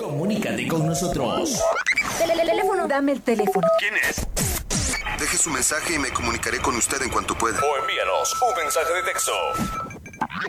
Comunícate con nosotros. Teléfono. Dame el teléfono. ¿Quién es? Deje su mensaje y me comunicaré con usted en cuanto pueda. O envíanos un mensaje de texto